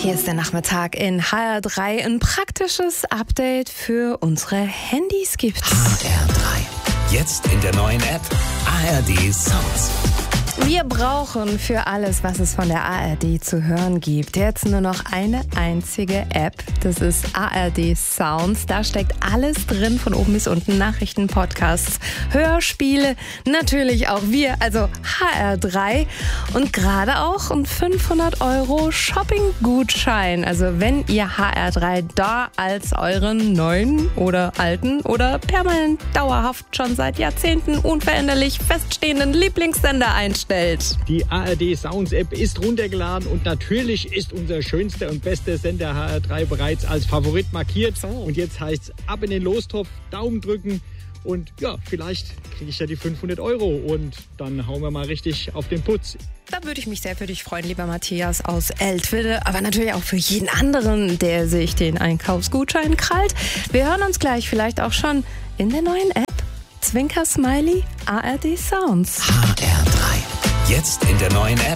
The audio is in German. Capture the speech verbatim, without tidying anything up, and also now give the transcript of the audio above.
Hier ist der Nachmittag in H R drei. Ein praktisches Update für unsere Handys gibt's. H R drei. Jetzt in der neuen App A R D Sounds. Wir brauchen für alles, was es von der A R D zu hören gibt, jetzt nur noch eine einzige App. Das ist A R D Sounds. Da steckt alles drin, von oben bis unten. Nachrichten, Podcasts, Hörspiele, natürlich auch wir, also H R drei. Und gerade auch ein fünfhundert Euro Shopping-Gutschein. Also wenn ihr H R drei da als euren neuen oder alten oder permanent dauerhaft schon seit Jahrzehnten unveränderlich feststehenden Lieblingssender einstellt. Die A R D Sounds App ist runtergeladen und natürlich ist unser schönster und bester Sender H R drei bereits als Favorit markiert. So. Und jetzt heißt es ab in den Lostopf, Daumen drücken und ja, vielleicht kriege ich ja die fünfhundert Euro und dann hauen wir mal richtig auf den Putz. Da würde ich mich sehr für dich freuen, lieber Matthias aus Eltville, aber natürlich auch für jeden anderen, der sich den Einkaufsgutschein krallt. Wir hören uns gleich vielleicht auch schon in der neuen App. Zwinker Smiley, A R D Sounds. H R drei. Jetzt in der neuen App